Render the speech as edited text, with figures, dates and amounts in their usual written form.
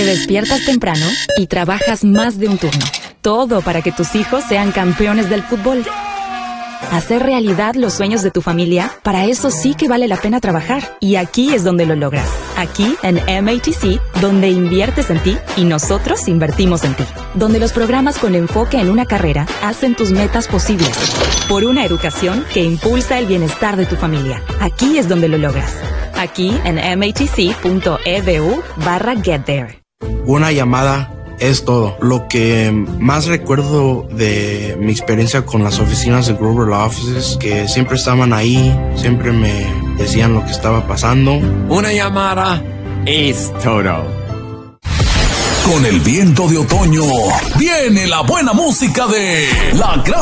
Te despiertas temprano y trabajas más de un turno. Todo para que tus hijos sean campeones del fútbol. Hacer realidad los sueños de tu familia, para eso sí que vale la pena trabajar. Y aquí es donde lo logras. Aquí en MATC, donde inviertes en ti y nosotros invertimos en ti. Donde los programas con enfoque en una carrera hacen tus metas posibles. Por una educación que impulsa el bienestar de tu familia. Aquí es donde lo logras. Aquí en matc.edu/GetThere. Una llamada es todo. Lo que más recuerdo de mi experiencia con las oficinas de Grover Law Offices, que siempre estaban ahí, siempre me decían lo que estaba pasando. Una llamada es todo. Con el viento de otoño viene la buena música de La Gran